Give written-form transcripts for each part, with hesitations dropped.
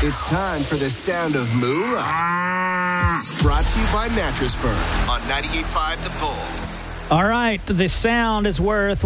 It's time for the sound of Moolah. Brought to you by Mattress Firm on 98.5 The Bull. All right, the sound is worth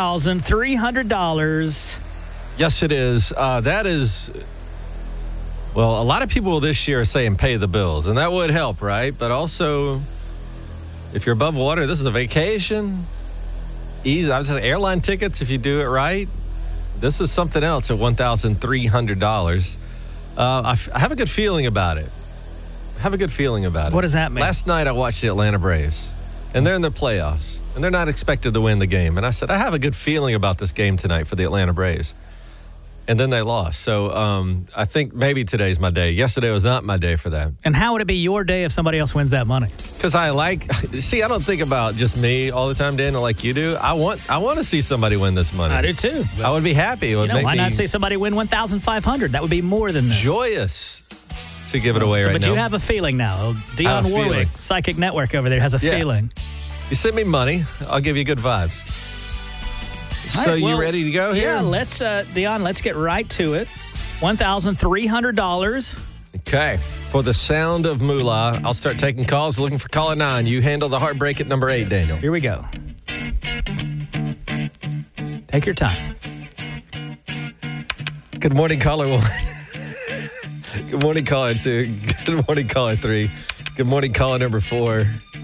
$1,300. Yes, it is. That is, well, a lot of people this year are saying pay the bills, and that would help, right? But also, if you're above water, this is a vacation. Easy. I would say airline tickets if you do it right. This is something else at $1,300. I have a good feeling about it. What does that mean? Last night I watched the Atlanta Braves, and they're in the playoffs, and they're not expected to win the game. And I said, I have a good feeling about this game tonight for the Atlanta Braves. And then they lost. So I think maybe today's my day. Yesterday was not my day for that. And how would it be your day if somebody else wins that money? Because I don't think about just me all the time, Daniel, like you do. I want to see somebody win this money. I do too. I would be happy. It would make why me not see somebody win $1,500? That would be more than this. Joyous to give it away right now. But you have a feeling now. Dionne Warwick, Psychic Network over there, has a feeling. You send me money, I'll give you good vibes. So you ready to go here? Yeah, let's, Dionne, let's get right to it. $1,300. Okay. For the sound of Moolah, I'll start taking calls, looking for caller 9. You handle the heartbreak at number 8, Daniel. Here we go. Take your time. Good morning, caller 1. Good morning, caller 2. Good morning, caller 3. Good morning, caller number 4.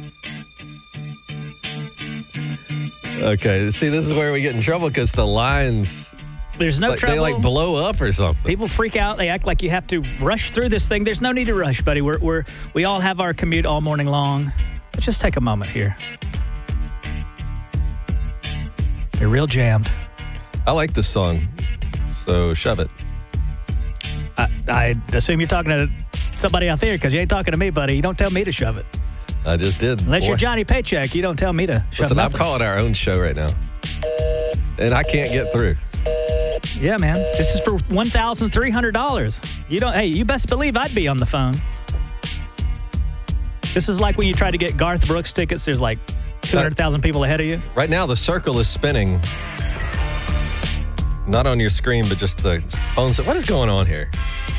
Okay, see, this is where we get in trouble because the lines, there's no trouble. They blow up or something. People freak out. They act like you have to rush through this thing. There's no need to rush, buddy. We all have our commute all morning long. But just take a moment here. You're real jammed. I like this song, so shove it. I assume you're talking to somebody out there because you ain't talking to me, buddy. You don't tell me to shove it. I just did. Unless you're Johnny Paycheck, you don't tell me to shove it. Listen, I'm calling our own show right now, and I can't get through. Yeah, man. This is for $1,300. You best believe I'd be on the phone. This is like when you try to get Garth Brooks tickets. There's like 200,000 people ahead of you. Right now, the circle is spinning. Not on your screen, but just the phones. What is going on here?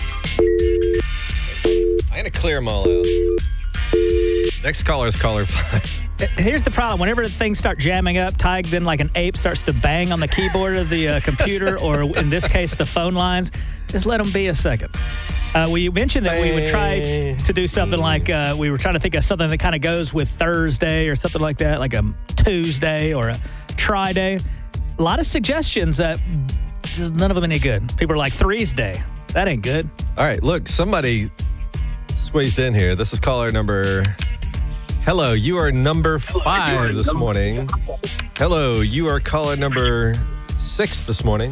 I'm going to clear them all out. Next caller is caller 5. Here's the problem. Whenever things start jamming up, Tig then like an ape starts to bang on the keyboard of the computer, or in this case, the phone lines. Just let them be a second. We mentioned that we would try to do something like, we were trying to think of something that kind of goes with Thursday or something like that, like a Tuesday or a Tri-Day. A lot of suggestions that none of them any good. People are like, Threes Day. That ain't good. All right, look, somebody squeezed in here. This is caller number... Hello, you are number 5 this morning. Hello, you are caller number 6 this morning.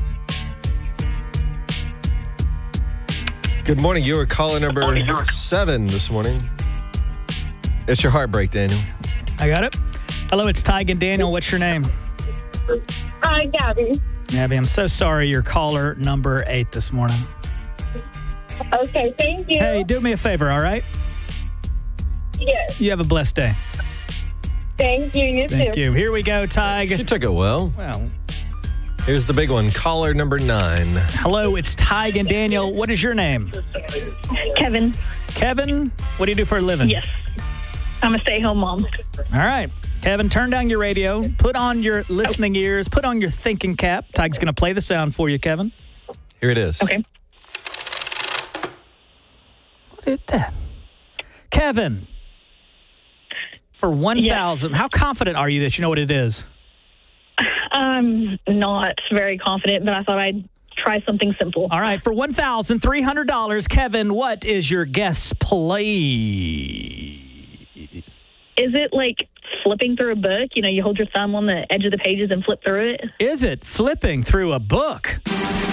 Good morning, you are caller number 7 this morning. It's your heartbreak, Daniel. I got it. Hello, it's Tig and Daniel. What's your name? Hi, Gabby. Gabby, I'm so sorry you're caller number 8 this morning. Okay, thank you. Hey, do me a favor, all right? Yes. You have a blessed day. Thank you. You too. Thank you. Here we go, Tig. She took it well. Well, here's the big one. Caller number 9. Hello, it's Tig and Daniel. What is your name? Kevin. Kevin, what do you do for a living? Yes. I'm a stay-home mom. All right. Kevin, turn down your radio. Put on your listening ears. Put on your thinking cap. Tig's going to play the sound for you, Kevin. Here it is. Okay. What is that? Kevin, for 1,000, how confident are you that you know what it is? I'm not very confident, but I thought I'd try something simple. All right, for $1,300, Kevin, what is your guess, please? Is it like flipping through a book? You know, you hold your thumb on the edge of the pages and flip through it? Is it flipping through a book?